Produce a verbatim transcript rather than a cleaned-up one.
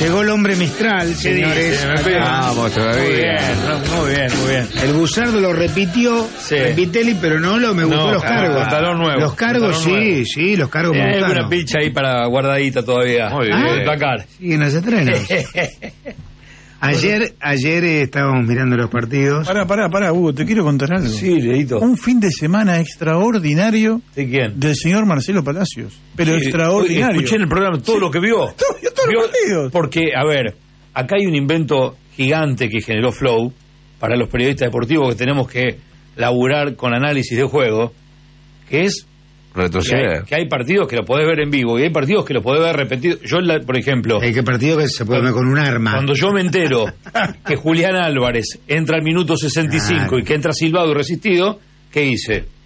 Llegó el hombre Mistral, Sí, señores. sí, me pega. Vamos todavía. Muy bien, no, muy bien, muy bien. El Buzardo lo repitió, Sí. Repitelli, pero no lo me gustó No, los cargos. pantalón nuevo, Los cargos, pantalón sí, nuevo. sí, los cargos me Hay gustaron. alguna picha ahí para guardadita todavía. Muy bien. Ah, placar. Sí, en los estrenos. Ayer, ayer eh, estábamos mirando los partidos. Pará, pará, pará, Hugo, te quiero contar algo. Sí, Leito. Un fin de semana extraordinario ¿De quién? del señor Marcelo Palacios. Pero Sí, extraordinario. Escuché en el programa todo lo que vio. Todo- vio todos los Vio- partidos. Porque, a ver, acá hay un invento gigante que generó Flow para los periodistas deportivos que tenemos que laburar con análisis de juego, que es que hay, Retroceder. que hay partidos que lo podés ver en vivo y hay partidos que lo podés ver repetido. Yo, la- por ejemplo, Hay que partido que se puede ver con un arma. cuando yo me entero que Julián Álvarez entra al minuto sesenta y cinco Claro. y que entra silbado y resistido, ¿qué hice?